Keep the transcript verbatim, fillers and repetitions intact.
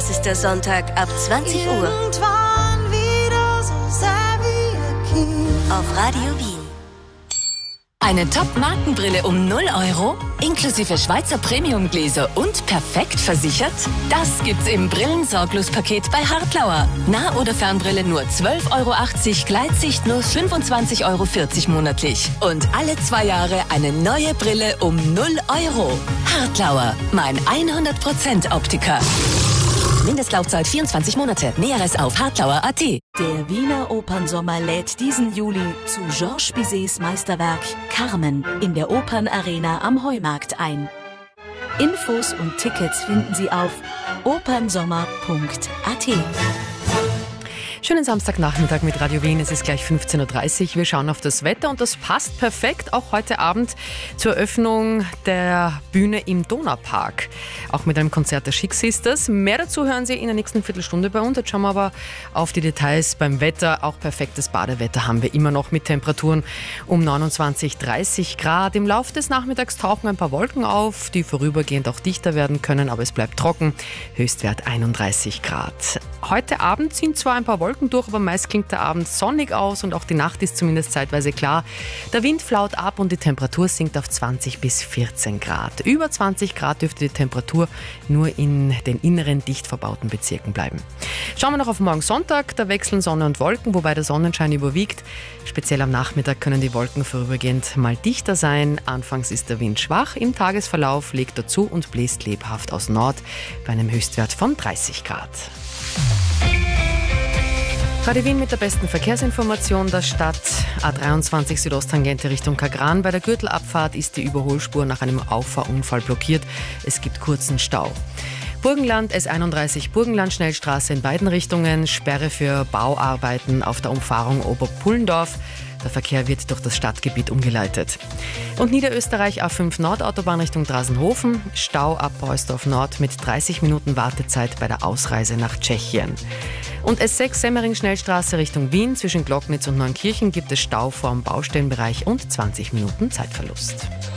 Das ist der Sonntag ab zwanzig Uhr. Irgendwann wieder so sehr wie ein Kind. Auf Radio Wien. Eine Top-Markenbrille um null Euro, inklusive Schweizer Premiumgläser und perfekt versichert? Das gibt's im Brillensorglos-Paket bei Hartlauer. Nah- oder Fernbrille nur zwölf Euro achtzig, Gleitsicht nur fünfundzwanzig Euro vierzig monatlich. Und alle zwei Jahre eine neue Brille um null Euro. Hartlauer, mein hundert Prozent Optiker. Mindestlaufzeit vierundzwanzig Monate. Näheres auf hartlauer punkt at. Der Wiener Opernsommer lädt diesen Juli zu Georges Bizets Meisterwerk Carmen in der Opernarena am Heumarkt ein. Infos und Tickets finden Sie auf opernsommer punkt at. Schönen Samstagnachmittag mit Radio Wien. Es ist gleich fünfzehn Uhr dreißig. Wir schauen auf das Wetter und das passt perfekt auch heute Abend zur Eröffnung der Bühne im Donaupark. Auch mit einem Konzert der Schick Sisters. Mehr dazu hören Sie in der nächsten Viertelstunde bei uns. Jetzt schauen wir aber auf die Details beim Wetter. Auch perfektes Badewetter haben wir immer noch mit Temperaturen um neunundzwanzig, dreißig Grad. Im Laufe des Nachmittags tauchen ein paar Wolken auf, die vorübergehend auch dichter werden können, aber es bleibt trocken. Höchstwert einunddreißig Grad. Heute Abend sind zwar ein paar Wolken durch, aber meist klingt der Abend sonnig aus und auch die Nacht ist zumindest zeitweise klar. Der Wind flaut ab und die Temperatur sinkt auf zwanzig bis vierzehn Grad. Über zwanzig Grad dürfte die Temperatur nur in den inneren, dicht verbauten Bezirken bleiben. Schauen wir noch auf morgen Sonntag. Da wechseln Sonne und Wolken, wobei der Sonnenschein überwiegt. Speziell am Nachmittag können die Wolken vorübergehend mal dichter sein. Anfangs ist der Wind schwach. Im Tagesverlauf legt er zu und bläst lebhaft aus Nord bei einem Höchstwert von dreißig Grad. Radio Wien mit der besten Verkehrsinformation der Stadt. A dreiundzwanzig Südosttangente Richtung Kagran. Bei der Gürtelabfahrt ist die Überholspur nach einem Auffahrunfall blockiert. Es gibt kurzen Stau. Burgenland, S einunddreißig Burgenland Schnellstraße in beiden Richtungen. Sperre für Bauarbeiten auf der Umfahrung Oberpullendorf. Der Verkehr wird durch das Stadtgebiet umgeleitet. Und Niederösterreich A fünf Nordautobahn Richtung Drasenhofen. Stau ab Beusdorf Nord mit dreißig Minuten Wartezeit bei der Ausreise nach Tschechien. Und S sechs Semmering Schnellstraße Richtung Wien. Zwischen Glocknitz und Neunkirchen gibt es Stau vor dem Baustellenbereich und zwanzig Minuten Zeitverlust.